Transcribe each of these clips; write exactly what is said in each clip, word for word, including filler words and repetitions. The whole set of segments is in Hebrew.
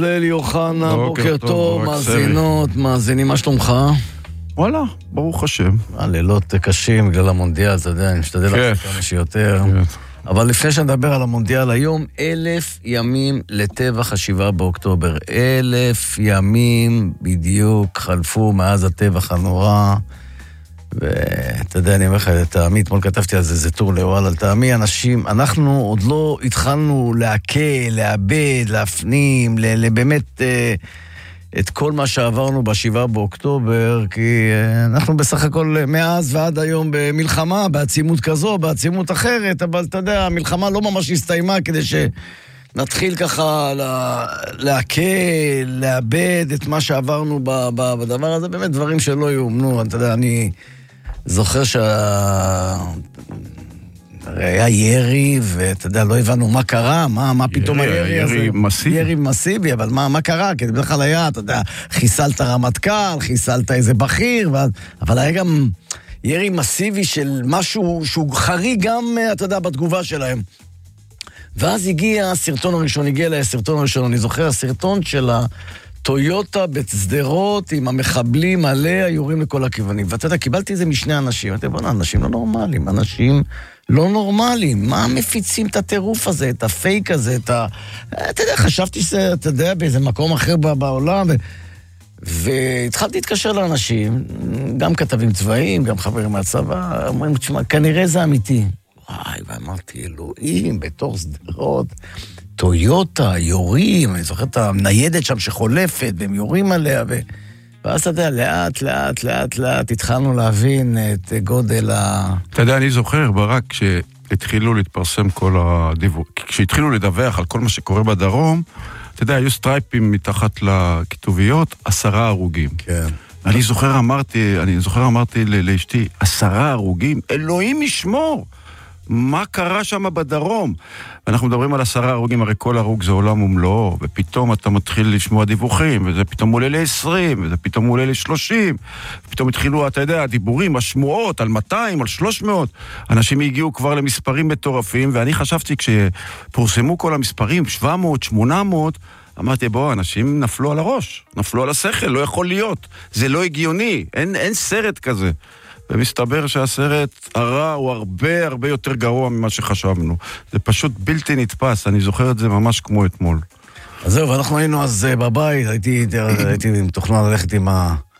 ליל יוחנה, בוקר טוב, מאזינות, מאזינים, מה שלומך? וואלה, ברוך השם. הלילות קשים בגלל המונדיאל, אתה יודע, אני משתדל לעשות כמה שיותר. אבל לפני שנדבר על המונדיאל היום, אלף ימים לטבח השבעה באוקטובר. אלף ימים בדיוק חלפו מאז הטבח הנורא. ואתה יודע, אני אומר לך, תעמי, אתמול כתבתי על זה, זה טור לוואל על תעמי, אנשים, אנחנו עוד לא התחלנו להקל, לאבד, להפנים, באמת את כל מה שעברנו בשבעה באוקטובר, כי אנחנו בסך הכל מאז ועד היום במלחמה, בעצימות כזו, בעצימות אחרת, אבל אתה יודע, המלחמה לא ממש הסתיימה כדי שנתחיל ככה להקל, לאבד את מה שעברנו בדבר הזה, באמת דברים שלא יאומנו, אתה יודע, אני זוכר שה... היה ירי, ואתה יודע, לא הבנו מה קרה, מה, מה פתאום הירי הזה. ירי מסיבי. ירי מסיבי, אבל מה, מה קרה? כי בדרך כלל היה, אתה יודע, חיסלת רמטכ"ל, חיסלת איזה בכיר, אבל היה גם ירי מסיבי של משהו שהוא חריג גם, אתה יודע, בתגובה שלהם. ואז הגיע הסרטון הראשון, הגיע אליי הסרטון הראשון, אני זוכר, הסרטון של הטויוטה בסדרות עם המחבלים עליה, יורים לכל הכיוונים. ואתה יודע, קיבלתי את זה משני אנשים. אתה יודע, אנשים לא נורמליים, אנשים לא נורמליים. מה מפיצים את הטירוף הזה, את הפייק הזה, את ה... אתה יודע, חשבתי שזה, אתה יודע, באיזה מקום אחר בעולם, ו... והתחלתי להתקשר לאנשים, גם כתבים צבאיים, גם חברים מהצבא, אומרים, תשמע, כנראה זה אמיתי. וואי, ואמרתי, אלוהים, בתוך סדרות, טויוטה, יורים, אני זוכר את הניידת שם שחולפת, והם יורים עליה, ו... ואז אתה יודע, לאט, לאט, לאט, לאט, התחלנו להבין את גודל ה... אתה יודע, אני זוכר, ברק, כשהתחילו להתפרסם כל הדיווח, כשהתחילו לדווח על כל מה שקורה בדרום, אתה יודע, היו סטרייפים מתחת לכתוביות, עשרה הרוגים. כן. אני זוכר, אמרתי, אני זוכר, אמרתי לאשתי, עשרה הרוגים, אלוהים ישמור! מה קרה שם בדרום? ואנחנו מדברים על עשרה הרוגים, הרי כל הרוג זה עולם ומלואו, ופתאום אתה מתחיל לשמוע דיווחים, וזה פתאום עולה ל-עשרים, וזה פתאום עולה ל-שלושים, ופתאום התחילו, אתה יודע, הדיבורים, השמועות, על מאתיים, על שלוש מאות, אנשים הגיעו כבר למספרים מטורפים, ואני חשבתי כשפורסמו כל המספרים, שבע מאות, שמונה מאות, אמרתי, בוא, אנשים נפלו על הראש, נפלו על השכל, לא יכול להיות, זה לא הגיוני, אין, אין סרט כזה. ומסתבר שהסרט הרע הוא הרבה הרבה יותר גרוע ממה שחשבנו. זה פשוט בלתי נתפס, אני זוכר את זה ממש כמו אתמול. אז זהו, ואנחנו היינו אז בבית, הייתי, הייתי מתוכנן ללכת עם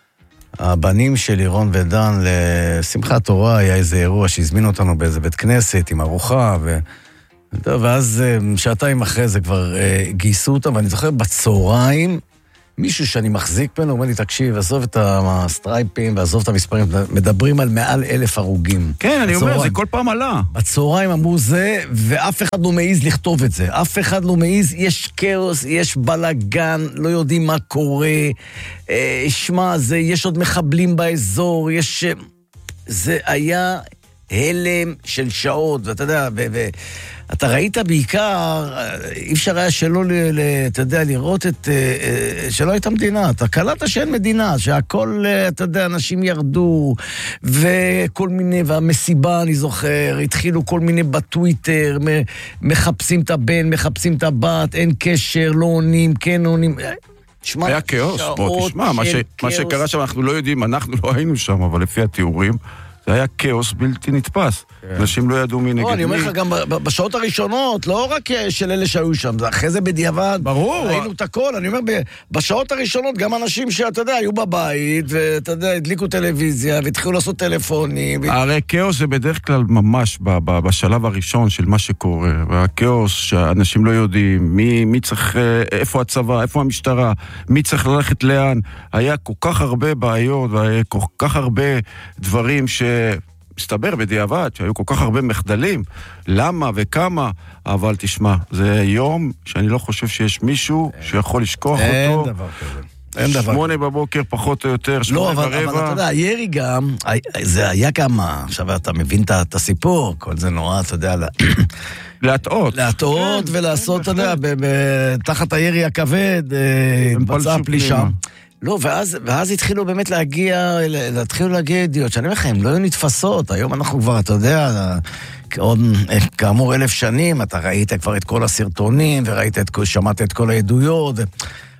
הבנים של לירון ודן לשמחת תורה, היה איזה אירוע שהזמינו אותנו באיזה בית כנסת עם ארוחה, ו... ואז שעתיים אחרי זה כבר גייסו אותם, ואני זוכר בצהריים, מישהו שאני מחזיק ממנו, אומר לי, תקשיב, עזוב את הסטרייפים ועזוב את המספרים, מדברים על מעל אלף הרוגים. כן, אני אומר, זה כל פעם עלה. בצהריים אמרו זה, ואף אחד לא מעיז לכתוב את זה. אף אחד לא מעיז, יש כאוס, יש בלגן, לא יודעים מה קורה. שמה, זה, יש עוד מחבלים באזור, יש... זה היה הלם של שעות, ואתה יודע, ו... ו... אתה ראית בעיקר, אי אפשר היה שלא, אתה יודע, לראות את, שלא הייתה מדינה, אתה קלטת שאין מדינה, שהכל, אתה יודע, אנשים ירדו, וכל מיני, והמסיבה, אני זוכר, התחילו כל מיני בטוויטר, מחפשים את הבן, מחפשים את הבת, אין קשר, לא עונים, כן עונים, שמה, היה כאוס, בוא תשמע, מה, ש, מה שקרה שם, אנחנו לא יודעים, אנחנו לא היינו שם, אבל לפי התיאורים, זה היה כאוס בלתי נתפס. אנשים לא ידעו מי נגד מי. אני אומר לך, גם בשעות הראשונות, לא רק של אלה שהיו שם, אחרי זה בדיעבד, ברור. ראינו את הכל. אני אומר, בשעות הראשונות, גם אנשים שאתה יודע, היו בבית, ואתה יודע, הדליקו טלוויזיה, והתחילו לעשות טלפונים. הרי כאוס זה בדרך כלל ממש בשלב הראשון של מה שקורה. והכאוס שאנשים לא יודעים, מי צריך, איפה הצבא, איפה המשטרה, מי צריך ללכת לאן. היה כל כך הרבה בעיות, והיה כל כך הרבה דברים ש... מסתבר בדיעבד שהיו כל כך הרבה מחדלים, למה וכמה, אבל תשמע, זה יום שאני לא חושב שיש מישהו שיכול לשכוח אותו. אין דבר כזה. שמונה בבוקר פחות או יותר, שמונה ברבע. לא, אבל אתה יודע, הירי גם, זה היה כמה, עכשיו אתה מבין את הסיפור, כל זה נורא, אתה יודע, להטעות. להטעות ולעשות, אתה יודע, תחת הירי הכבד, בצע פלישה. לא, ואז, ואז התחילו באמת להגיע, להתחילו להגיע ידיעות, שאני אומר לך, הם לא היו נתפסות, היום אנחנו כבר, אתה יודע, עוד, כאמור אלף שנים, אתה ראית כבר את כל הסרטונים, וראית את, שמעת את כל העדויות,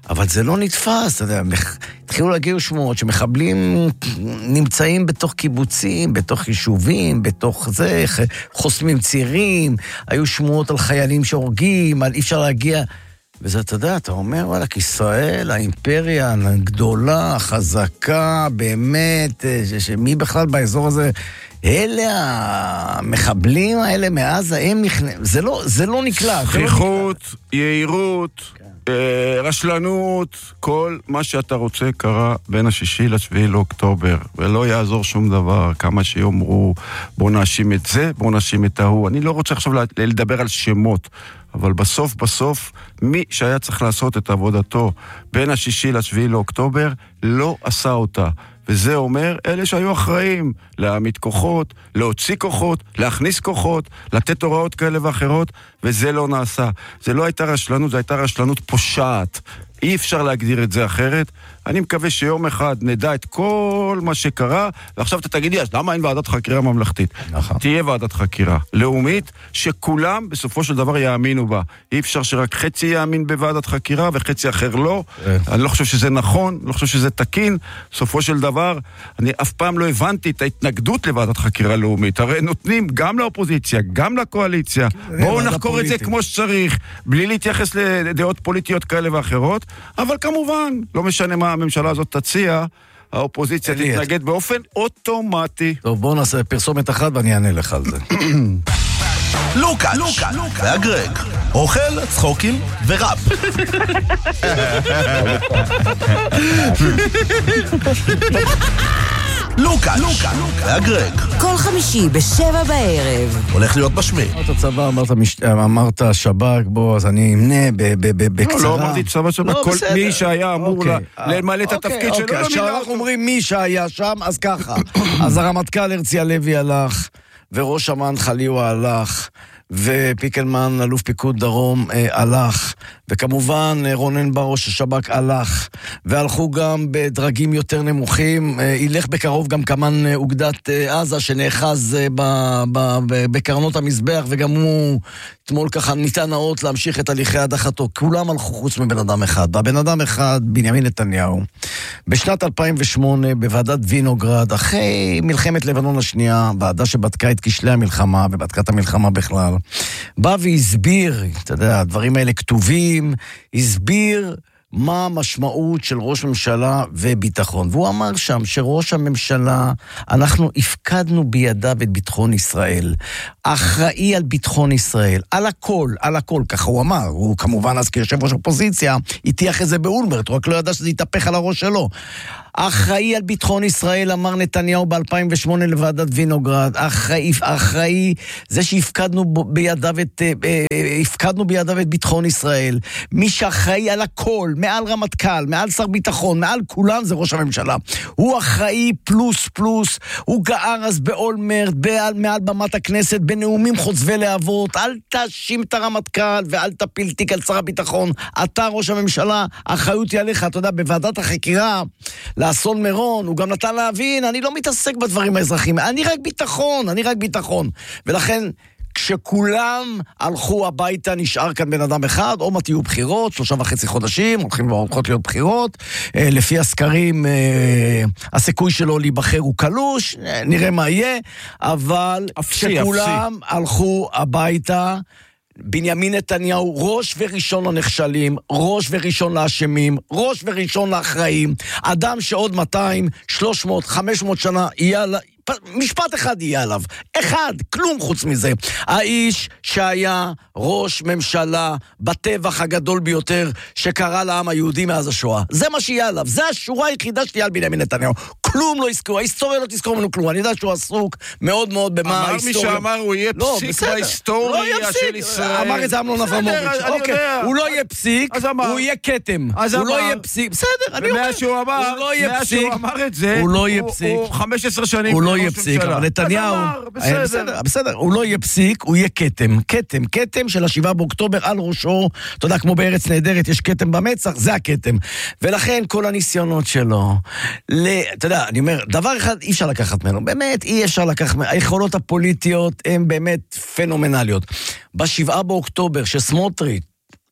אבל זה לא נתפס, אתה יודע, התחילו להגיע שמועות שמחבלים נמצאים בתוך קיבוצים, בתוך יישובים, בתוך זה, חוסמים צירים, היו שמועות על חיילים שהורגים, על אי אפשר להגיע, וזה, אתה יודע, אתה אומר, וואלה, ישראל, האימפריה הגדולה, חזקה, באמת, שמי בכלל באזור הזה, אלה המחבלים האלה מעזה, הם נכנס, זה לא, זה לא נקלט. שכיחות, יהירות, רשלנות, כל מה שאתה רוצה קרה בין השישי לשביעי לאוקטובר, ולא יעזור שום דבר, כמה שיאמרו, בוא נאשים את זה, בוא נאשים את ההוא. אני לא רוצה עכשיו לדבר על שמות, אבל בסוף בסוף, מי שהיה צריך לעשות את עבודתו בין השישי לשביעי לאוקטובר, לא עשה אותה. וזה אומר, אלה שהיו אחראים להעמיד כוחות, להוציא כוחות, להכניס כוחות, לתת הוראות כאלה ואחרות, וזה לא נעשה. זה לא הייתה רשלנות, זה הייתה רשלנות פושעת. אי אפשר להגדיר את זה אחרת. אני מקווה שיום אחד נדע את כל מה שקרה, ועכשיו אתה תגידי, אז למה אין ועדת חקירה ממלכתית? נכון. תהיה ועדת חקירה לאומית, שכולם בסופו של דבר יאמינו בה. אי אפשר שרק חצי יאמין בוועדת חקירה, וחצי אחר לא. אני לא חושב שזה נכון, לא חושב שזה תקין. בסופו של דבר, אני אף פעם לא הבנתי את ההתנגדות לוועדת חקירה לאומית. הרי נותנים גם לאופוזיציה, גם לקואליציה. בואו נחקור את זה כמו שצריך, בלי להתייחס לדעות פוליטיות כאלה ואחרות. אבל כמובן, לא משנה מה הממשלה הזאת תציע, האופוזיציה תתנגד באופן אוטומטי. טוב, בואו נעשה פרסומת אחת ואני אענה לך על זה. לוקאץ' והגרג, אוכל, צחוקים וראפ. לוקאץ' והגרג, כל חמישי בשבע בערב. הולך להיות בשמי. אמרת צבא, אמרת שב"כ, בוא, אז אני אמנה בקצרה. לא אמרתי צבא שב"כ, כל מי שהיה אמור למלא את התפקיד שלו. כשאנחנו אומרים מי שהיה שם, אז ככה. אז הרמטכ"ל הרצי הלוי הלך, וראש אמ"ן חליוה הלך, ופיקלמן, אלוף פיקוד דרום, אה, הלך, וכמובן רונן בר ראש השב"כ הלך, והלכו גם בדרגים יותר נמוכים, אה, ילך בקרוב גם כמן אה, אוגדת אה, עזה שנאחז אה, ב, ב, ב, בקרנות המזבח, וגם הוא אתמול ככה ניתן האות להמשיך את הליכי הדחתו. כולם הלכו חוץ מבן אדם אחד, והבן אדם אחד, בנימין נתניהו, בשנת אלפיים ושמונה בוועדת וינוגרד, אחרי מלחמת לבנון השנייה, ועדה שבדקה את כשלי המלחמה ובדקה את המלחמה בכלל, בא והסביר, אתה יודע, הדברים האלה כתובים, הסביר מה המשמעות של ראש ממשלה וביטחון. והוא אמר שם שראש הממשלה, אנחנו הפקדנו בידיו את ביטחון ישראל, אחראי על ביטחון ישראל, על הכל, על הכל, ככה הוא אמר. הוא כמובן אז כיושב ראש אופוזיציה, הטיח את זה באולמרט, הוא רק לא ידע שזה יתהפך על הראש שלו. אחראי על ביטחון ישראל, אמר נתניהו ב-אלפיים ושמונה לוועדת וינוגרד, אחראי, אחראי, זה שהפקדנו בידיו את, הפקדנו בידיו את ביטחון ישראל, מי שאחראי על הכל, מעל רמטכ"ל, מעל שר ביטחון, מעל כולם זה ראש הממשלה. הוא אחראי פלוס פלוס, הוא גער אז באולמרט, מעל, מעל במת הכנסת, בנאומים חוצבי להבות, אל תאשים את הרמטכ"ל ואל תפיל תיק על שר הביטחון, אתה ראש הממשלה, האחריות היא עליך. אתה יודע, בוועדת החקירה לאסון מירון, הוא גם נתן להבין, אני לא מתעסק בדברים האזרחיים, אני רק ביטחון, אני רק ביטחון. ולכן, כשכולם הלכו הביתה, נשאר כאן בן אדם אחד, או מה תהיו בחירות, שלושה וחצי חודשים, הולכים והולכות להיות בחירות, לפי הסקרים, הסיכוי שלו להיבחר הוא קלוש, נראה מה יהיה, אבל כשכולם הלכו הביתה, בנימין נתניהו ראש וראשון לנכשלים, ראש וראשון לאשמים, ראש וראשון לאחראים, אדם שעוד מאתיים, שלוש מאות, חמש מאות שנה יהיה עליו, משפט אחד יהיה עליו, אחד, כלום חוץ מזה. האיש שהיה ראש ממשלה בטבח הגדול ביותר שקרה לעם היהודי מאז השואה, זה מה שיהיה עליו, זה השורה היחידה שתהיה על בנימין נתניהו. כלום לא יזכור, ההיסטוריה לא תזכור ממנו כלום. אני יודע שהוא עסוק מאוד מאוד במה ההיסטוריה. אמר מי שאמר הוא יהיה לא, פסיק בסדר, בהיסטוריה לא של ישראל. אמר את זה אמנון אברמוביץ'. אוקיי, הוא לא יהיה פסיק, הוא יהיה כתם. הוא לא יהיה פסיק, בסדר, אני אומר. שהוא אמר, הוא לא יהיה פסיק. שהוא אמר את זה, הוא לא יהיה פסיק. הוא חמש עשרה שנים. הוא לא יהיה פסיק, אבל נתניהו, בסדר, בסדר, הוא לא יהיה פסיק, הוא יהיה כתם. כתם, כתם של השבעה באוקטובר על ראשו. אתה יודע, כמו בארץ נהדרת יש כתם במצח, זה הכתם. ולכן כל הניסיונות שלו, אתה יודע, אני אומר, דבר אחד אי אפשר לקחת ממנו, באמת אי אפשר לקחת ממנו, היכולות הפוליטיות הן באמת פנומנליות. בשבעה באוקטובר שסמוטריץ'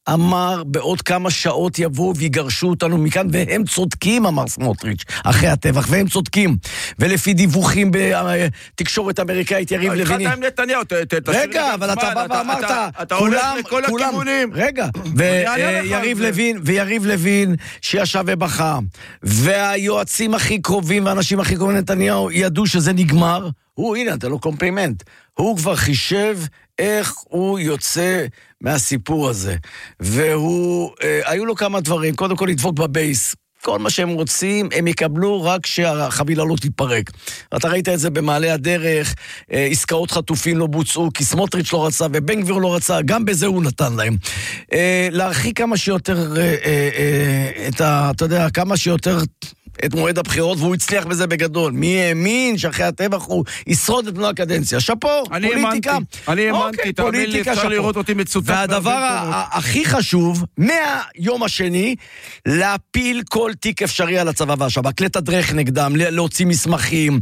אמר, בעוד כמה שעות יבואו ויגרשו אותנו מכאן, והם צודקים, אמר סמוטריץ', אחרי הטבח, והם צודקים. ולפי דיווחים בתקשורת אמריקאית, יריב לוין... התחלת עם נתניהו, רגע, אבל אתה בא ואמרת, אתה הולך לכל הכיוונים. רגע, ויריב לוין, ויריב לוין, שישב ובכה, והיועצים הכי קרובים, והאנשים הכי קרובים לנתניהו, ידעו שזה נגמר, הוא, הנה, אתה לא קומפלימנט, הוא כבר חישב איך הוא יוצא מהסיפור הזה, והוא, אה, היו לו כמה דברים, קודם כל לדפוק בבייס, כל מה שהם רוצים, הם יקבלו רק שהחבילה לא תתפרק. אתה ראית את זה במעלה הדרך, אה, עסקאות חטופים לא בוצעו, כי סמוטריץ' לא רצה ובן גביר לא רצה, גם בזה הוא נתן להם. אה, להרחיק כמה שיותר, אה, אה, אה, את ה, אתה יודע, כמה שיותר... את מועד הבחירות, והוא הצליח בזה בגדול. מי האמין שאחרי הטבח הוא ישרוד את מלוא הקדנציה? שפו, פוליטיקה. אני האמנתי, תאמין לי, אפשר לראות אותי מצוטט. והדבר הכי חשוב, מהיום השני, להפיל כל תיק אפשרי על הצבא והשב"כ, לתדרך נגדם, להוציא מסמכים,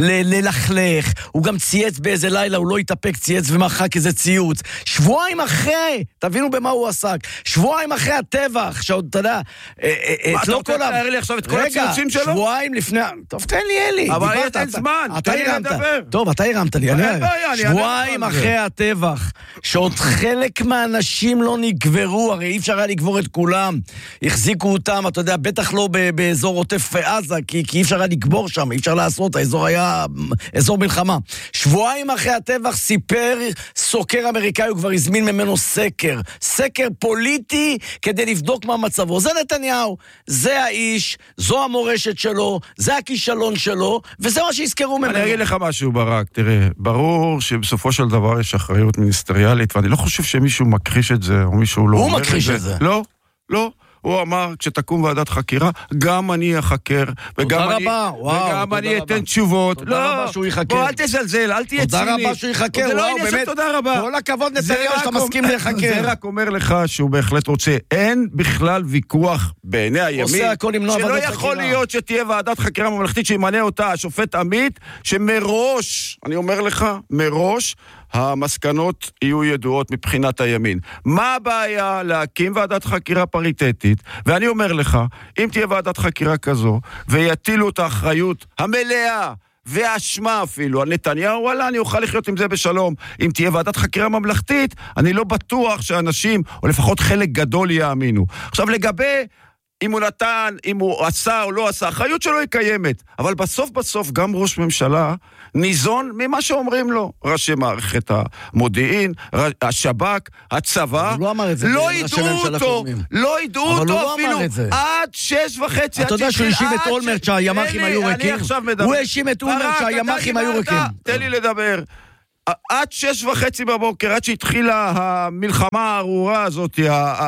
ללכלך. הוא גם צייץ באיזה לילה, הוא לא יתאפק, צייץ ומחק איזה ציוץ. שבועיים אחרי, תבינו במה הוא עסק, שבועיים אחרי הטבח, שעוד, אתה יודע, מה, אתה רוצה לתאר לי עכשיו את כל הציוצים שלו? שבועיים לפני... טוב, תן לי, אלי. אבל אין זמן, תן לי לדבר. טוב, אתה הרמת לי. שבועיים אחרי הטבח, שעוד חלק מהאנשים לא נגברו, הרי אי אפשר היה לגבור את כולם. החזיקו אותם, אתה יודע, בטח לא באזור עוטף עזה, כי אי אפשר היה לגבור שם, אי אפשר לעשות, האזור היה אזור מלחמה. שבועיים אחרי הטבח סיפר סוקר אמריקאי, הוא כבר הזמין ממנו סקר. סקר פוליטי כדי לבדוק מה מצבו. זה נתניהו, זה האיש, זו המורשת שלו, זה הכישלון שלו, וזה מה שיזכרו ממנו. אני אגיד לך משהו, ברק, תראה, ברור שבסופו של דבר יש אחריות מיניסטריאלית, ואני לא חושב שמישהו מכחיש את זה, או מישהו לא אומר את זה. הוא מכחיש את זה. לא, לא. הוא אמר, כשתקום ועדת חקירה, גם אני אחקר, וגם אני, וגם אני אתן תשובות. תודה רבה שהוא יחקר. בוא, אל תזלזל, אל תהיה ציני. תודה רבה שהוא יחקר, וואו, באמת. תודה רבה. כל הכבוד נתניהו שאתה מסכים להיחקר. זה רק אומר לך שהוא בהחלט רוצה. אין בכלל ויכוח בעיני הימין, שלא יכול להיות שתהיה ועדת חקירה ממלכתית שימנה אותה השופט עמית, שמראש, אני אומר לך, מראש, המסקנות יהיו ידועות מבחינת הימין. מה הבעיה להקים ועדת חקירה פריטטית? ואני אומר לך, אם תהיה ועדת חקירה כזו, ויטילו את האחריות המלאה, והאשמה אפילו, על נתניהו, וואלה, אני אוכל לחיות עם זה בשלום. אם תהיה ועדת חקירה ממלכתית, אני לא בטוח שאנשים, או לפחות חלק גדול יאמינו. עכשיו לגבי... אם הוא נתן, אם הוא עשה או לא עשה, האחריות שלו היא קיימת. אבל בסוף בסוף גם ראש ממשלה ניזון ממה שאומרים לו. ראשי מערכת המודיעין, השב"כ, הצבא, לא, לא ידעו אותו, לא ידעו אותו אפילו עד שש וחצי. אתה יודע שהוא האשים את אולמרט שהימ"חים היו ריקים? הוא האשים את אולמרט שהימ"חים היו ריקים. תן לי לדבר. עד שש וחצי בבוקר, עד שהתחילה המלחמה הארורה הזאת,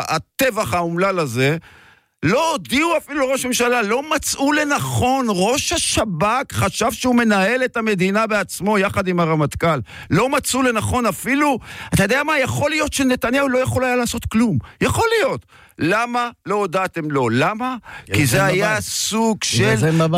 הטבח האומלל הזה, לא הודיעו אפילו ראש הממשלה, לא מצאו לנכון, ראש השב"כ חשב שהוא מנהל את המדינה בעצמו יחד עם הרמטכ"ל, לא מצאו לנכון אפילו, אתה יודע מה, יכול להיות שנתניהו לא יכול היה לעשות כלום, יכול להיות. למה לא הודעתם לו? למה? כי זה היה סוג של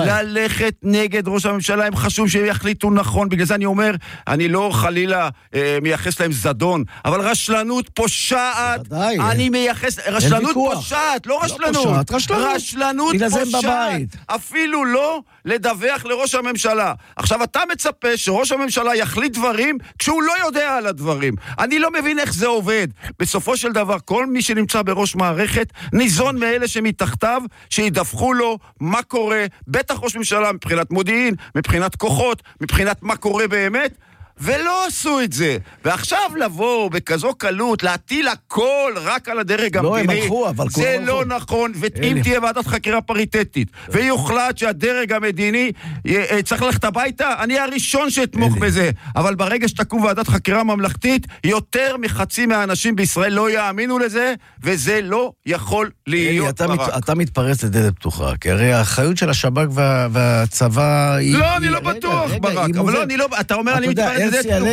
ללכת נגד ראש הממשלה, הם חשוב שהם יחליטו נכון, בגלל זה אני אומר, אני לא חלילה מייחס להם זדון, אבל רשלנות פושעת, אני מייחס, רשלנות פושעת, לא רשלנות, רשלנות פושעת, אפילו לא לדווח לראש הממשלה. עכשיו אתה מצפה שראש הממשלה יחליט דברים, כשהוא לא יודע על הדברים. אני לא מבין איך זה עובד. בסופו של דבר, כל מי שנמצא בראש מערכת, ניזון מאלה שמתחתיו, שידווחו לו מה קורה, בטח ראש ממשלה מבחינת מודיעין, מבחינת כוחות, מבחינת מה קורה באמת, ולא עשו את זה. ועכשיו לבוא בכזו קלות, להטיל הכל רק על הדרג המדיני, זה לא נכון, ואם תהיה ועדת חקירה פריטטית, ויוחלט שהדרג המדיני צריך ללכת הביתה, אני הראשון שאתמוך בזה. אבל ברגע שתקום ועדת חקירה ממלכתית, יותר מחצי מהאנשים בישראל לא יאמינו לזה, וזה לא יכול להיות ברק. אתה מתפרץ לדלת פתוחה, כי הרי האחריות של השב"כ והצבא היא... לא, אני לא בטוח, ברק, אבל לא, אני לא... אתה אומר, אני מתפרץ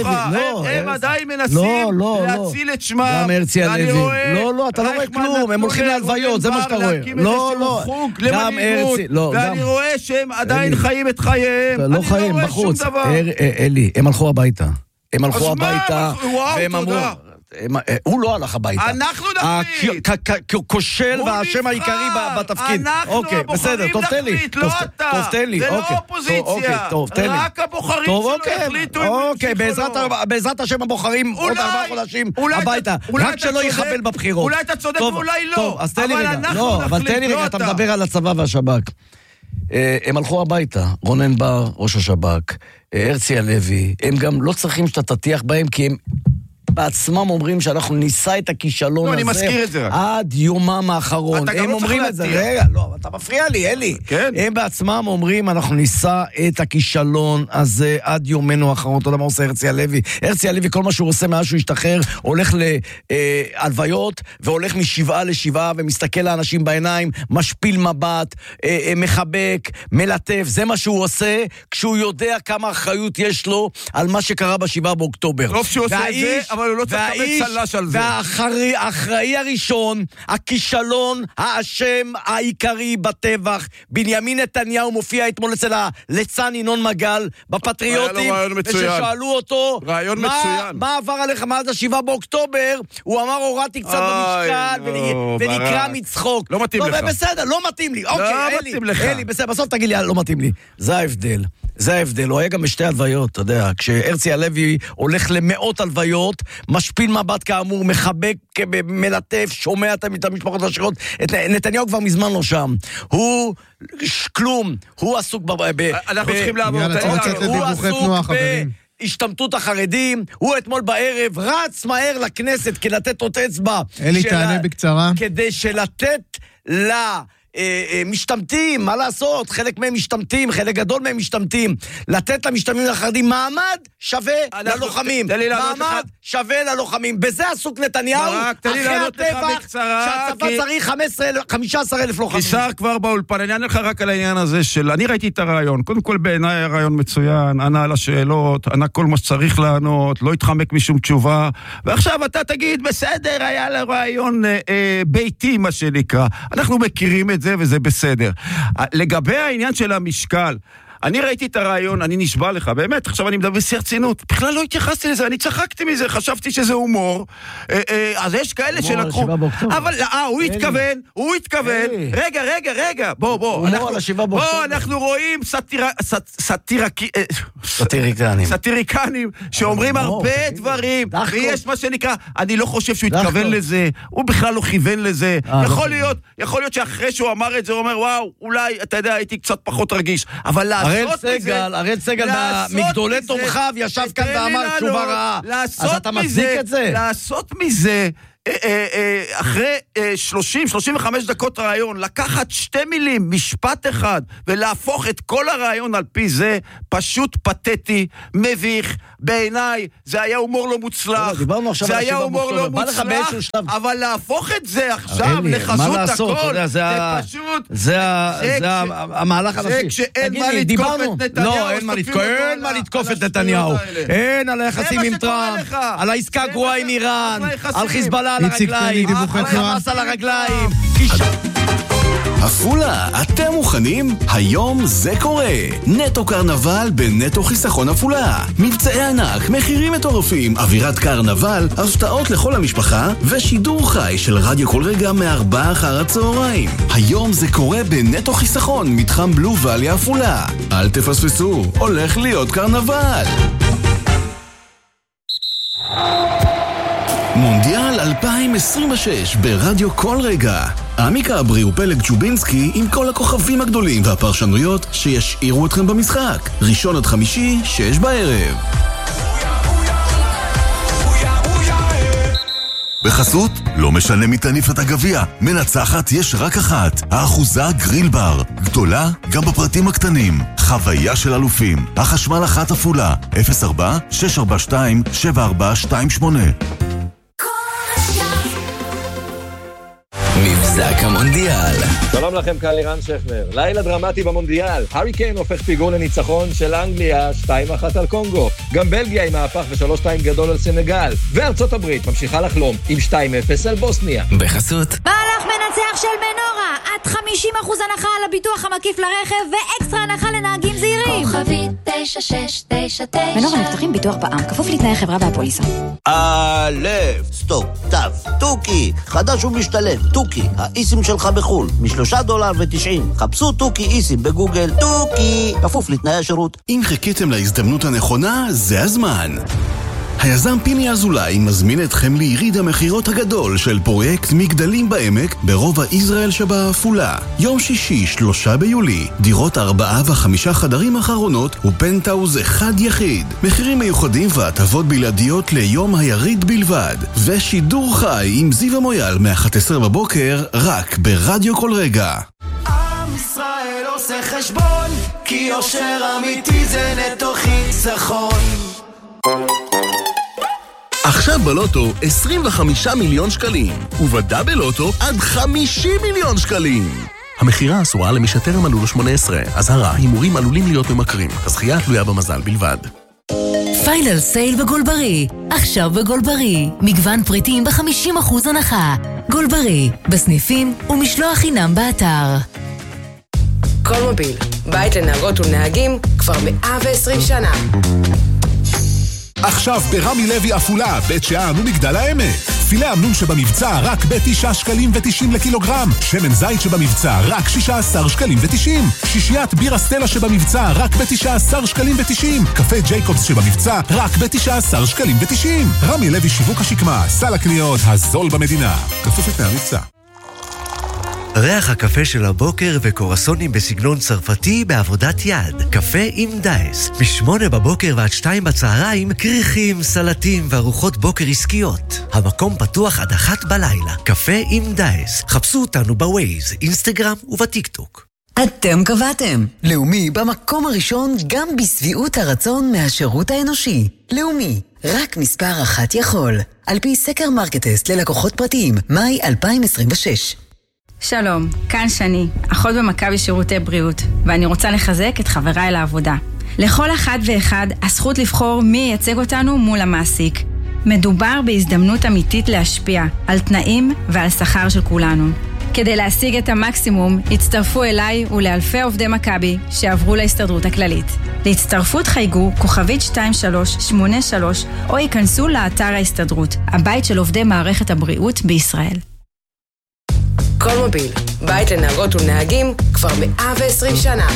הם עדיין מנסים להציל את שמם. גם הרצי הלוי. לא, לא, אתה לא רואה כלום. הם הולכים להלוויות, זה מה שאתה רואה. לא, לא. גם הרצי. ואני רואה שהם עדיין חיים את חייהם. לא חיים, בחוץ. אלי, הם הלכו הביתה. הם הלכו הביתה. והם אמרו... הוא לא הלך הביתה. אנחנו נחליט. כושל והשם העיקרי בתפקיד. אנחנו הבוחרים נחליט, לא אתה. זה לא אופוזיציה. רק הבוחרים שלו החליטו אם ימשיכו או לא. בעזרת השם הבוחרים עוד ארבעה חודשים הביתה. רק שלא יחבל בבחירות. אולי אתה צודק ואולי לא. אז תן לי רגע. לא, אבל תן לי רגע, אתה מדבר על הצבא והשב"כ. הם הלכו הביתה, רונן בר, ראש השב"כ, הרצי הלוי, הם גם לא צריכים שאתה תתיח בהם, כי הם בעצמם אומרים שאנחנו ניסה את הכישלון הזה. לא, אני מזכיר את זה רק. עד יומם האחרון. אתה גם לא צריך להתיח. רגע, לא, אתה מפריע לי, אלי. כן. הם בעצמם אומרים, אנחנו ניסה את הכישלון הזה עד יומנו האחרון. אתה יודע מה עושה הרצי הלוי? הרצי הלוי, כל מה שהוא עושה מאז שהוא השתחרר, הולך להלוויות, והולך משבעה לשבעה, ומסתכל לאנשים בעיניים, משפיל מבט, מחבק, מלטף. זה מה שהוא עושה, כשהוא יודע כמה אחריות יש לו על מה שקרה בשבעה באוקטובר. טוב שהוא עושה את זה, אבל הוא לא צריך לקבל צלש על זה. והאחראי הראשון, הכישלון, האשם העיקרי בטבח, בנימין נתניהו מופיע אתמול אצל הליצן ינון מגל, בפטריוטים, וששאלו אותו, רעיון מצוין. מה עבר עליך מאז השבעה באוקטובר? הוא אמר, הורדתי קצת במשקל, ונקרא מצחוק. לא מתאים לך. בסדר, לא מתאים לי. לא מתאים לך. אלי, בסדר, בסוף תגיד לי, לא מתאים לי. זה ההבדל. זה ההבדל, הוא היה גם בשתי הלוויות, אתה יודע, כשהרצי הלוי הולך למאות הלוויות, משפיל מבט כאמור, מחבק, מלטף, שומע את המשפחות השכנות, נתניהו כבר מזמן לא שם. הוא, כלום, הוא עסוק ב... אנחנו צריכים לעבור. הוא עסוק ב... השתמטות החרדים, הוא אתמול בערב רץ מהר לכנסת כדי לתת עוד אצבע. אלי, תענה בקצרה. כדי שלתת לה... משתמטים, מה לעשות? חלק מהם משתמטים, חלק גדול מהם משתמטים. לתת למשתמטים החרדים מעמד שווה ללוחמים. מעמד שווה ללוחמים. בזה עסוק נתניהו, אחרי הטבח, שהצבא צריך חמישה עשר אלף לוחמים. קיסר כבר באולפן, אני אענה לך רק על העניין הזה של... אני ראיתי את הרעיון. קודם כל בעיניי הרעיון מצוין, ענה על השאלות, ענה כל מה שצריך לענות, לא התחמק משום תשובה. ועכשיו אתה תגיד, בסדר, היה לה רעיון ביתי, מה שנקרא. אנחנו מכירים את זה, וזה בסדר. לגבי העניין של המשקל, אני ראיתי את הרעיון, אני נשבע לך, באמת, עכשיו אני מדבר בשיא הרצינות, בכלל לא התייחסתי לזה, אני צחקתי מזה, חשבתי שזה הומור, אז יש כאלה שלקחו, אבל, אה, הוא התכוון, הוא התכוון, רגע, רגע, רגע, בוא, בוא, בוא, אנחנו רואים סאטיריקנים, סאטיריקנים, שאומרים הרבה דברים, ויש מה שנקרא, אני לא חושב שהוא התכוון לזה, הוא בכלל לא כיוון לזה, יכול להיות, יכול להיות שאחרי שהוא אמר את זה, הוא אומר, וואו, אולי, אתה יודע, הייתי קצת פחות רגיש, אבל הראל סגל, הראל סגל מגדולי תומכיו ישב כאן ואמר תשובה רעה. אז אתה מצדיק את זה? לעשות מזה, אחרי שלושים שלושים וחמש דקות רעיון, לקחת שתי מילים, משפט אחד, ולהפוך את כל הרעיון על פי זה, פשוט פתטי, מביך, בעיניי, זה היה הומור לא מוצלח, זה היה הומור לא מוצלח, אבל להפוך את זה עכשיו, לחזות הכל, זה פשוט, זה המהלך הראשי. זה כשאין מה לתקוף את נתניהו, לא, אין מה לתקוף את נתניהו, אין על היחסים עם טראמפ, על העסקה הגרועה עם איראן, על חיזבאללה על הרגליים, חמאס על הרגליים. עפולה, אתם מוכנים? היום זה קורה. נטו קרנבל בנטו חיסכון עפולה. מבצעי ענק, מחירים מטורפים, אווירת קרנבל, הפתעות לכל המשפחה ושידור חי של רדיו כל רגע מארבע אחר הצהריים. היום זה קורה בנטו חיסכון, מתחם בלו ואלי עפולה. אל תפספסו, הולך להיות קרנבל. מונדיאל אלפיים עשרים ושש ברדיו כל רגע. עמיקה אברי ופלג צ'ובינסקי עם כל הכוכבים הגדולים והפרשנויות שישאירו אתכם במשחק. ראשון עד חמישי, שש בערב. בחסות, לא משנה מי תניף את הגביע, מנצחת יש רק אחת, האחוזה גריל בר, גדולה גם בפרטים הקטנים, חוויה של אלופים, החשמל אחת עפולה, אפס ארבע שש ארבע שתיים שבע ארבע שתיים שמונה. מבזק המונדיאל. שלום לכם, כאן לירן שכנר. לילה דרמטי במונדיאל. הארי קיין הופך פיגור לניצחון של אנגליה שתיים אחת על קונגו. גם בלגיה עם מהפך ו-שלוש שתיים גדול על סנגל. וארצות הברית ממשיכה לחלום עם שתיים אפס על בוסניה. בחסות מהלך מנצח של מנורה. עד חמישים אחוז הנחה על הביטוח המקיף לרכב ואקסטרה הנחה לנהגים זהירים. כוכבית תשע שש תשע תשע. מנורה מבטחים ביטוח בע"מ, כפוף לתנאי החברה והפוליסה. א', סטופ, תו, תוכי, חדש ומשתלם, תוכי, האיסים שלך בחול, משלושה דולר ותשעים. חפשו תוכי איסים בגוגל, תוכי, כפוף לתנאי השירות. אם חיכיתם להזדמנות הנכונה, זה הזמן. היזם פיני אזולאי מזמין אתכם ליריד המחירות הגדול של פרויקט מגדלים בעמק ברובע ישראל שבעפולה. יום שישי, שלושה ביולי, דירות ארבעה וחמישה חדרים אחרונות ופנטאוז אחד יחיד. מחירים מיוחדים והטבות בלעדיות ליום היריד בלבד. ושידור חי עם זיו המויאל מ-אחת עשרה בבוקר רק ברדיו כל רגע. עם ישראל עושה חשבון, כי יושר אמיתי זה נטו חיסכון. עכשיו בלוטו עשרים וחמישה מיליון שקלים, ובדאבלוטו עד חמישים מיליון שקלים. המחירה אסורה למי שטרם מלאו שמונה עשרה. אזהרה, הימורים עלולים להיות ממכרים. הזכייה תלויה במזל בלבד. פיינל סייל בגולברי. עכשיו בגולברי. מגוון פריטים ב-חמישים אחוז הנחה. גולברי, בסניפים ומשלוח חינם באתר. כל מוביל, בית לנהגות ולנהגים כבר מאה ועשרים שנה. עכשיו ברמי לוי אפולה, בית שאן ומגדל העמק. פילה אמנון שבמבצע רק בתשעה שקלים ותשעים לקילוגרם. שמן זית שבמבצע רק שישה עשר שקלים ותשעים. שישיית בירה סטלה שבמבצע רק בתשעה עשר שקלים ותשעים. קפה ג'ייקובס שבמבצע רק בתשעה עשר שקלים ותשעים. רמי לוי שיווק השקמה, סל הקניות הזול במדינה. כפוף לתנאי המבצע. ריח הקפה של הבוקר וקורסונים בסגנון צרפתי בעבודת יד. קפה עם דייס. משמונה בבוקר ועד שתיים בצהריים, קריחים, סלטים וארוחות בוקר עסקיות. המקום פתוח עד אחת בלילה. קפה עם דייס. חפשו אותנו בווייז, אינסטגרם ובטיקטוק. אתם קבעתם. לאומי במקום הראשון גם בסביעות הרצון מהשירות האנושי. לאומי, רק מספר אחת יכול. על פי סקר מרקטסט ללקוחות פרטיים, מאי אלפיים עשרים ושש. שלום, כאן שני, אחות במכבי שירותי בריאות, ואני רוצה לחזק את חבריי לעבודה. לכל אחד ואחד הזכות לבחור מי ייצג אותנו מול המעסיק. מדובר בהזדמנות אמיתית להשפיע על תנאים ועל שכר של כולנו. כדי להשיג את המקסימום, הצטרפו אליי ולאלפי עובדי מכבי שעברו להסתדרות הכללית. להצטרפות חייגו כוכבית שתיים שלוש שמונה שלוש או ייכנסו לאתר ההסתדרות, הבית של עובדי מערכת הבריאות בישראל. כל מוביל, בית לנהגות ולנהגים כבר מאה ועשרים שנה.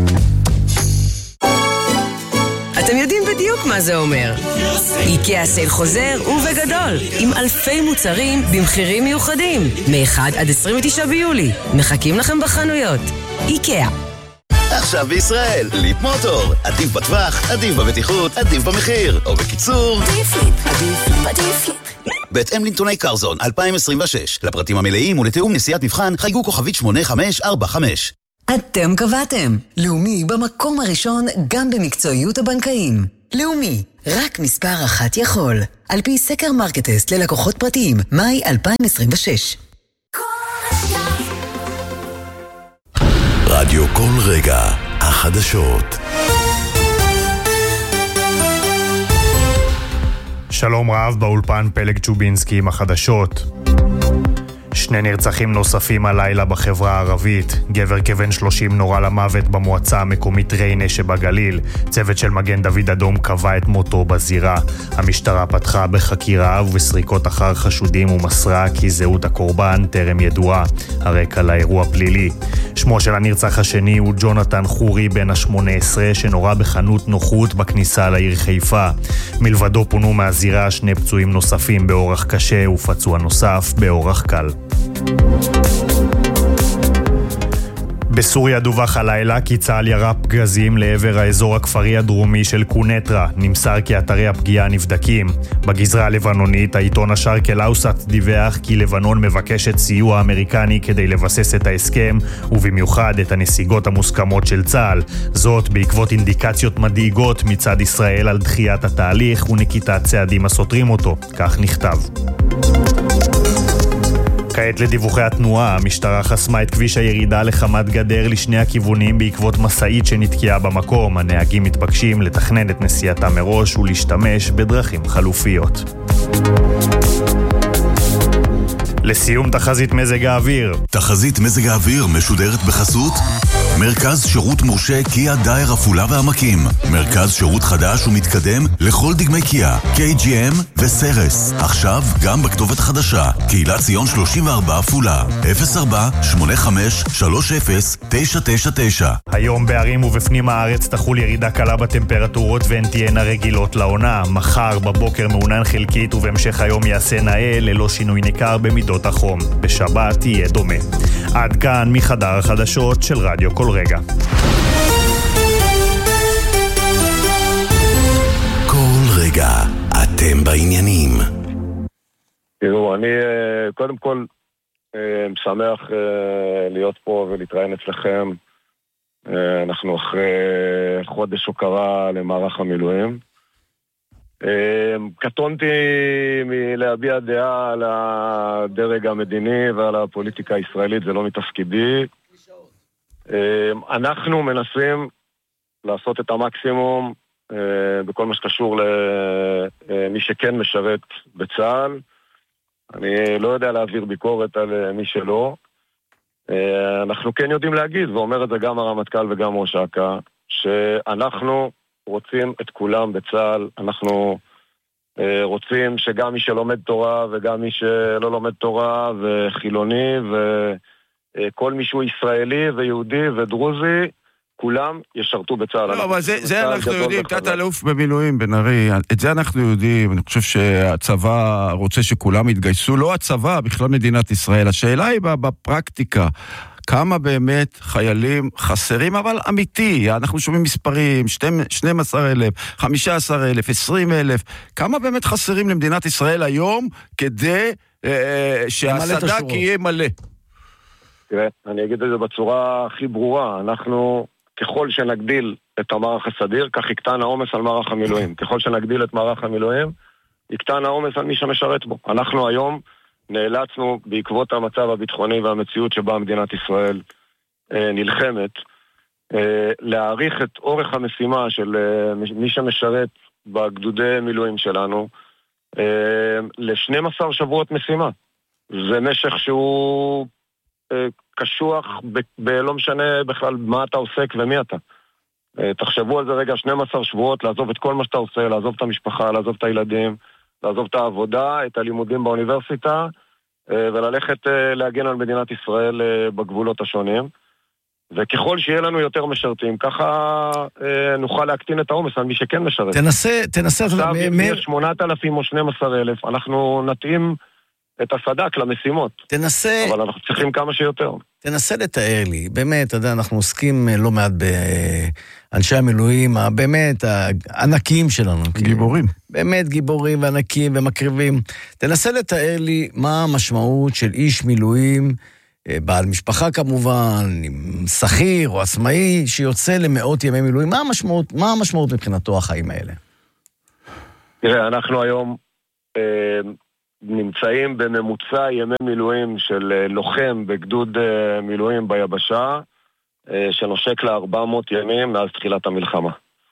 אתם יודעים בדיוק מה זה אומר. איקאה סייל חוזר ובגדול, עם אלפי מוצרים במחירים מיוחדים, מ-אחד עד עשרים ותשעה ביולי. מחכים לכם בחנויות. איקאה. עכשיו בישראל, ליפ מוטור. עדיף בטווח, עדיף בבטיחות, עדיף במחיר. או בקיצור, עדיף ליפ, עדיף ליפ, עדיף ליפ. בהתאם לנתוני קרזון אלפיים עשרים ושש. לפרטים המלאים ולתיאום נסיעת מבחן חייגו כוכבית שמונה חמש ארבע חמש. אתם קבעתם. לאומי במקום הראשון גם במקצועיות הבנקאים. לאומי, רק מספר אחת יכול. על פי סקר מרקטסט ללקוחות פרטיים, מאי אלפיים עשרים ושש. רדיו כל רגע, החדשות. שלום רב, באולפן פלג צ'ובינסקי עם החדשות. שני נרצחים נוספים הלילה בחברה הערבית. גבר כבן שלושים נורה למוות במועצה המקומית ריינה שבגליל. צוות של מגן דוד אדום קבע את מותו בזירה. המשטרה פתחה בחקירה ובסריקות אחר חשודים ומסרה כי זהות הקורבן טרם ידועה. הרקע לאירוע פלילי. שמו של הנרצח השני הוא ג'ונתן חורי בן ה-שמונה עשרה שנורה בחנות נוחות בכניסה לעיר חיפה. מלבדו פונו מהזירה שני פצועים נוספים באורח קשה ופצוע נוסף באורח קל. בסוריה דווח הלילה כי צה"ל ירה פגזים לעבר האזור הכפרי הדרומי של קונטרה. נמסר כי אתרי הפגיעה נבדקים. בגזרה הלבנונית, העיתון השרק אל-אוסט דיווח כי לבנון מבקשת סיוע אמריקני כדי לבסס את ההסכם, ובמיוחד את הנסיגות המוסכמות של צה"ל. זאת בעקבות אינדיקציות מדאיגות מצד ישראל על דחיית התהליך ונקיטת צעדים הסותרים אותו. כך נכתב. כעת לדיווחי התנועה, המשטרה חסמה את כביש הירידה לחמת גדר לשני הכיוונים בעקבות מסעית שנתקיעה במקום. הנהגים מתבקשים לתכנן את נסיעתם מראש ולהשתמש בדרכים חלופיות. לסיום תחזית מזג האוויר. תחזית מזג האוויר משודרת בחסות מרכז שירות מורשה קיה דייר עפולה והעמקים. מרכז שירות חדש ומתקדם לכל דגמי קיה, קיי ג'י אם וסרס. עכשיו גם בכתובת החדשה, קהילת ציון שלושים וארבע עפולה, אפס ארבע שמונה חמש שלוש אפס תשע תשע תשע. היום בערים ובפנים הארץ תחול ירידה קלה בטמפרטורות והן תהיינה רגילות לעונה. מחר בבוקר מעונן חלקית ובהמשך היום יעשה נאה ללא שינוי ניכר במידות החום. בשבת יהיה דומה. עד כאן מחדר החדשות של רדיו כל רגע. כל רגע אתם בעניינים. תראו, אני קודם כל משמח להיות פה ולהתראיין אצלכם. אנחנו אחרי חודש הוקרה למערך המילואים. קטונתי מלהביע דעה על הדרג המדיני ועל הפוליטיקה הישראלית, זה לא מתפקידי. אנחנו מנסים לעשות את המקסימום בכל מה שקשור למי שכן משרת בצה"ל. אני לא יודע להעביר ביקורת על מי שלא. אנחנו כן יודעים להגיד, ואומר את זה גם הרמטכ"ל וגם ראש אכ"א, שאנחנו רוצים את כולם בצה"ל. אנחנו רוצים שגם מי שלומד תורה וגם מי שלא לומד תורה וחילוני וכל מי שהוא ישראלי ויהודי ודרוזי, כולם ישרתו בצה"ל. לא, אבל זה, זה אנחנו יודעים, תת אלוף במילואים, בן ארי, את זה אנחנו יודעים. אני חושב שהצבא רוצה שכולם יתגייסו, לא הצבא, בכלל מדינת ישראל. השאלה היא בפרקטיקה, כמה באמת חיילים חסרים, אבל אמיתי, אנחנו שומעים מספרים, שנים עשר אלף, חמישה עשר אלף, עשרים אלף, כמה באמת חסרים למדינת ישראל היום, כדי אה, שהסדק יהיה מלא? תראה, אני אגיד את זה בצורה הכי ברורה, אנחנו, ככל שנגדיל את המערך הסדיר, כך יקטן העומס על מערך המילואים. ככל שנגדיל את מערך המילואים, יקטן העומס על מי שמשרת בו. אנחנו היום נאלצנו, בעקבות המצב הביטחוני והמציאות שבה מדינת ישראל אה, נלחמת, אה, להאריך את אורך המשימה של אה, מי שמשרת בגדודי מילואים שלנו, אה, ל-שנים עשר שבועות משימה. זה משך שהוא אה, קשוח, ב- ב- לא משנה בכלל מה אתה עוסק ומי אתה. אה, תחשבו על זה רגע, שנים עשר שבועות, לעזוב את כל מה שאתה עושה, לעזוב את המשפחה, לעזוב את הילדים, לעזוב את העבודה, את הלימודים באוניברסיטה, וללכת להגן על מדינת ישראל בגבולות השונים. וככל שיהיה לנו יותר משרתים, ככה נוכל להקטין את העומס על מי שכן משרת. תנסה, תנסה... עכשיו, אם יש שמונת אלפים או שנים עשר אלף, אנחנו נתאים את הסדק למשימות. תנסה... אבל אנחנו צריכים כמה שיותר. תנסה לתאר לי, באמת, אתה יודע, אנחנו עוסקים לא מעט באנשי המילואים, באמת, הענקים שלנו. גיבורים. באמת גיבורים וענקים ומקריבים. תנסה לתאר לי מה המשמעות של איש מילואים, בעל משפחה כמובן, שכיר או עצמאי, שיוצא למאות ימי מילואים. מה המשמעות, מה המשמעות מבחינתו החיים האלה? תראה, אנחנו היום... אה, נמצאים בממוצע ימי מילואים של לוחם בגדוד מילואים ביבשה, שנושק ל-ארבע מאות ימים מאז תחילת המלחמה.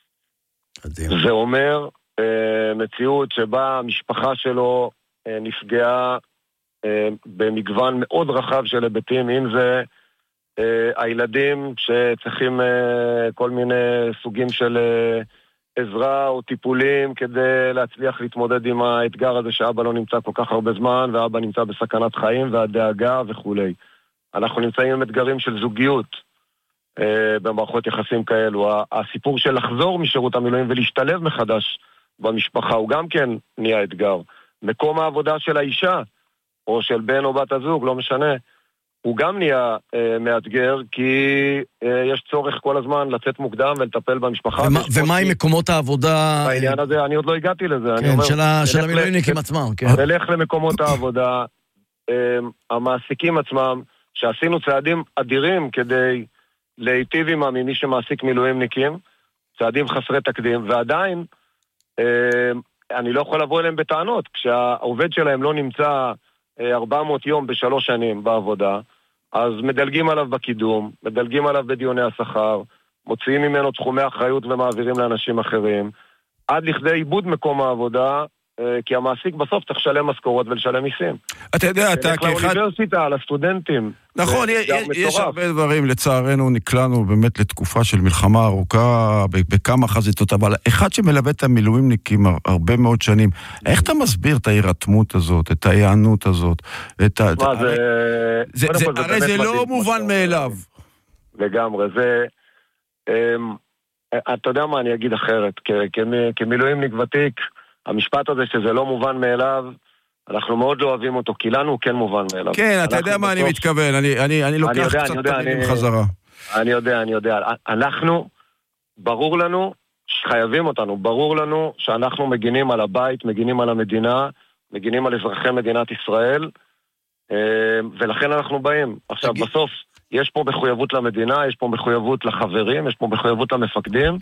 זה אומר מציאות שבה המשפחה שלו נפגעה במגוון מאוד רחב של היבטים, אם זה הילדים שצריכים כל מיני סוגים של עזרה או טיפולים כדי להצליח להתמודד עם האתגר הזה שאבא לא נמצא כל כך הרבה זמן ואבא נמצא בסכנת חיים והדאגה וכו'. אנחנו נמצאים עם אתגרים של זוגיות אה, במערכות יחסים כאלו. הסיפור של לחזור משירות המילואים ולהשתלב מחדש במשפחה הוא גם כן נהיה אתגר. מקום העבודה של האישה או של בן או בת הזוג, לא משנה, הוא גם נהיה אה, מאתגר, כי אה, יש צורך כל הזמן לצאת מוקדם ולטפל במשפחה. ומה, ומה עם מקומות העבודה? בעניין הזה, אני עוד לא הגעתי לזה. כן, אני אומר, של, ה, של המילואיניקים עצמם. כן. ולך למקומות העבודה, אה, המעסיקים עצמם, שעשינו צעדים אדירים כדי להיטיב עמם ממי שמעסיק מילואימניקים, צעדים חסרי תקדים, ועדיין אה, אני לא יכול לבוא אליהם בטענות, כשהעובד שלהם לא נמצא ארבע מאות יום בשלוש שנים בעבודה, אז מדלגים עליו בקידום, מדלגים עליו בדיוני השכר, מוציאים ממנו תחומי אחריות ומעבירים לאנשים אחרים, עד לכדי איבוד מקום העבודה, כי המעסיק בסוף צריך לשלם משכורות ולשלם מיסים. אתה יודע, אתה כאחד... לאוניברסיטה, לסטודנטים. נכון, יש הרבה דברים, לצערנו נקלענו באמת לתקופה של מלחמה ארוכה בכמה חזיתות, אבל אחד שמלווה את המילואימניקים הרבה מאוד שנים, איך אתה מסביר את ההירתמות הזאת, את ההיענות הזאת? הרי זה לא מובן מאליו. לגמרי, זה... אתה יודע מה אני אגיד אחרת, כמילואימניק ותיק, המשפט הזה שזה לא מובן מאליו, אנחנו מאוד לא אוהבים אותו, כי לנו הוא כן מובן מאליו. כן, אתה יודע מה אני מתכוון, אני לוקח קצת תמידים חזרה. אני יודע, אני יודע. אנחנו, ברור לנו שחייבים אותנו, ברור לנו שאנחנו מגינים על הבית, מגינים על המדינה, מגינים על אזרחי מדינת ישראל, ולכן אנחנו באים. עכשיו, בסוף, יש פה מחויבות למדינה, יש פה מחויבות לחברים, יש פה מחויבות למפקדים,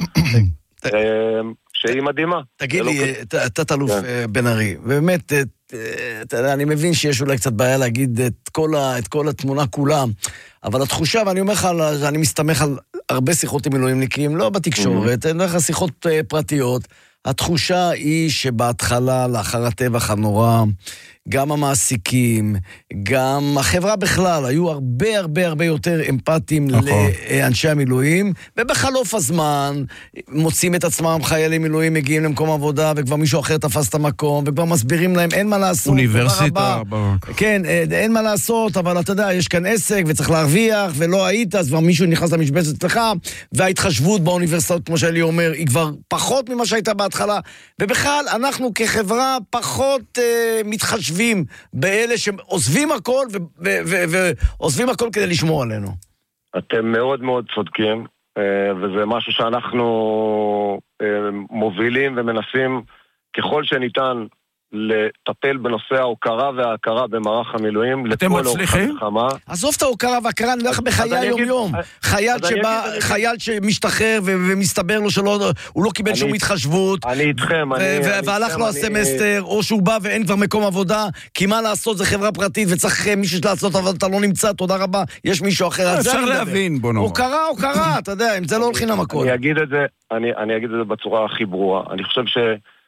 שהיא מדהימה. תגיד לי, תת-אלוף בן ארי, באמת, אתה יודע, אני מבין שיש אולי קצת בעיה להגיד את כל התמונה כולה, אבל התחושה, ואני אומר לך, אני מסתמך על הרבה שיחות עם מילואימניקים, לא בתקשורת, אני אומר לך שיחות פרטיות, התחושה היא שבהתחלה, לאחר הטבח הנורא, גם המעסיקים, גם החברה בכלל, היו הרבה הרבה הרבה יותר אמפתיים לאנשי המילואים, ובחלוף הזמן מוצאים את עצמם חיילי מילואים, מגיעים למקום עבודה, וכבר מישהו אחר תפס את המקום, וכבר מסבירים להם, אין מה לעשות. אוניברסיטה. כן, אין מה לעשות, אבל אתה יודע, יש כאן עסק, וצריך להרוויח, ולא היית, אז כבר מישהו נכנס למשבצת אצלך, וההתחשבות באוניברסיטאות, כמו שלי אומר, היא כבר פחות ממה שהייתה בהתחלה, ובכלל, אנחנו כחברה פחות אה, מתחשבים באלה שעוזבים הכל ועוזבים הכל כדי לשמור עלינו. אתם מאוד מאוד צודקים, וזה משהו שאנחנו מובילים ומנסים ככל שניתן לטפל בנושא ההוקרה וההכרה במערך המילואים. אתם מצליחים? עזוב את ההוקרה וההכרה, אני הולך בחיי היום-יום. חייל שמשתחרר ומסתבר לו שהוא לא קיבל שום התחשבות, אני איתכם, והלך לו הסמסטר, או שהוא בא ואין כבר מקום עבודה, כי מה לעשות, זה חברה פרטית וצריך מישהו לעשות, אבל אתה לא נמצא, תודה רבה, יש מישהו אחר. אפשר להבין, בוא נאמר. הוקרה, הוקרה, אתה יודע, אם זה לא הולכים למקום. אני אגיד את זה, אני אגיד את זה בצורה הכי ברורה. אני חושב ש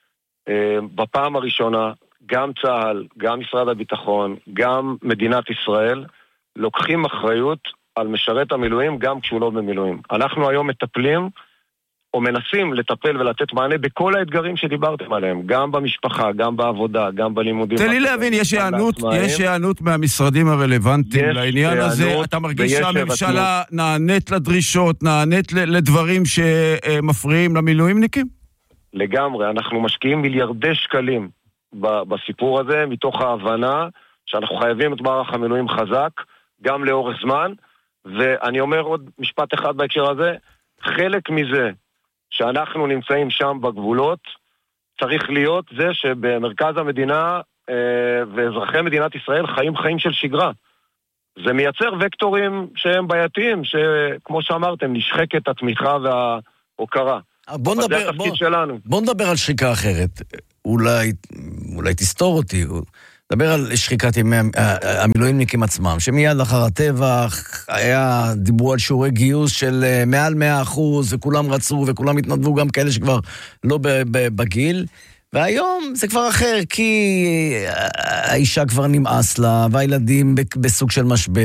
בפעם הראשונה, גם צה"ל, גם משרד הביטחון, גם מדינת ישראל, לוקחים אחריות על משרת המילואים גם כשהוא לא במילואים. אנחנו היום מטפלים, או מנסים לטפל ולתת מענה בכל האתגרים שדיברתם עליהם, גם במשפחה, גם בעבודה, גם בלימודים. תן לי להבין, יש הענות, יש הענות מהמשרדים הרלוונטיים לעניין הזה, אתה מרגיש שהממשלה נענית לדרישות, נענית לדברים שמפריעים למילואימניקים? לגמרי, אנחנו משקיעים מיליארדי שקלים בסיפור הזה, מתוך ההבנה שאנחנו חייבים את מערך המילואים חזק, גם לאורך זמן, ואני אומר עוד משפט אחד בהקשר הזה, חלק מזה שאנחנו נמצאים שם בגבולות, צריך להיות זה שבמרכז המדינה ואזרחי מדינת ישראל חיים חיים של שגרה. זה מייצר וקטורים שהם בעייתיים, שכמו שאמרתם, נשחקת התמיכה וההוקרה. בוא נדבר, בוא, בוא נדבר על שחיקה אחרת. אולי, אולי תסתור אותי. נדבר על שחיקת ימי המילואימניקים עצמם, שמיד לאחר הטבח היה, דיברו על שיעורי גיוס של מעל מאה אחוז, וכולם רצו וכולם התנדבו, גם כאלה שכבר לא בגיל. והיום זה כבר אחר, כי האישה כבר נמאס לה, והילדים בסוג של משבר.